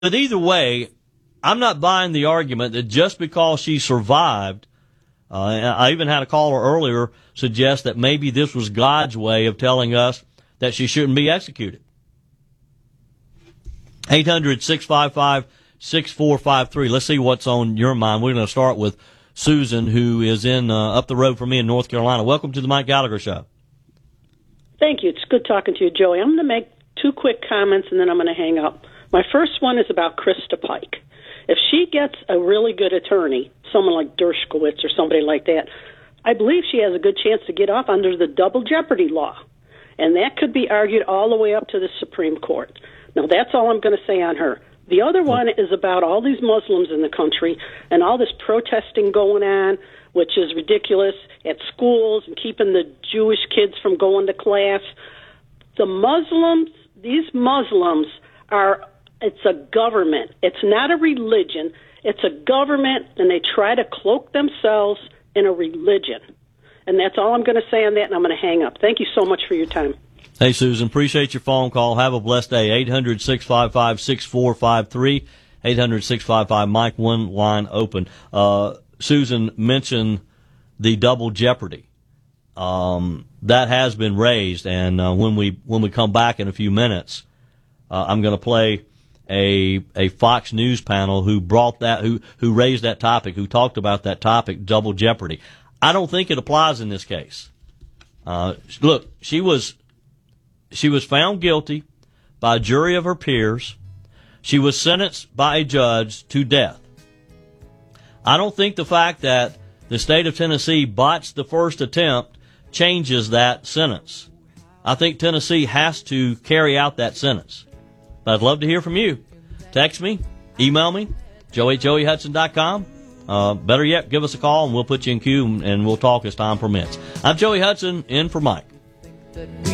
But either way, I'm not buying the argument that just because she survived, I even had a caller earlier suggest that maybe this was God's way of telling us that she shouldn't be executed. 800-655-6453. Let's see what's on your mind. We're going to start with Susan, who is in up the road from me in North Carolina. Welcome to the Mike Gallagher Show. Thank you. It's good talking to you, Joey. I'm going to make two quick comments, and then I'm going to hang up. My first one is about Krista Pike. If she gets a really good attorney, someone like Dershowitz or somebody like that, I believe she has a good chance to get off under the double jeopardy law. And that could be argued all the way up to the Supreme Court. Now, that's all I'm going to say on her. The other one is about all these Muslims in the country and all this protesting going on, which is ridiculous, at schools and keeping the Jewish kids from going to class. The Muslims, these Muslims are, it's a government. It's not a religion. It's a government, and they try to cloak themselves in a religion. And that's all I'm going to say on that, and I'm going to hang up. Thank you so much for your time. Hey, Susan, appreciate your phone call. Have a blessed day. 800-655-6453. 800-655-Mike, one line open. Susan mentioned the double jeopardy. That has been raised, and when we come back in a few minutes, I'm going to play a Fox News panel who brought that, who raised that topic, who talked about that topic, double jeopardy. I don't think it applies in this case. Look, she was found guilty by a jury of her peers. She was sentenced by a judge to death. I don't think the fact that the state of Tennessee botched the first attempt changes that sentence. I think Tennessee has to carry out that sentence. But I'd love to hear from you. Text me, email me, joey@joeyhudson.com. Better yet, give us a call and we'll put you in queue and we'll talk as time permits. I'm Joey Hudson, in for Mike.